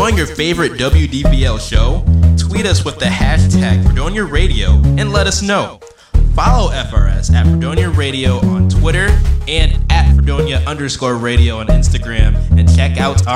enjoying your favorite WDBL show? Tweet us with the hashtag Fredonia Radio and let us know. Follow FRS at Fredonia Radio on Twitter and at Fredonia_radio on Instagram, and check out our